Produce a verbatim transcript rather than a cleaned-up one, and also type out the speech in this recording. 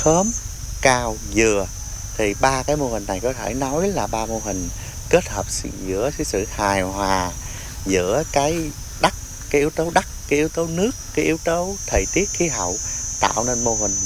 khóm, cao, dừa. Thì ba cái mô hình này có thể nói là ba mô hình kết hợp giữa cái sự hài hòa giữa cái đất, cái yếu tố đất, cái yếu tố nước, cái yếu tố thời tiết khí hậu, tạo nên mô hình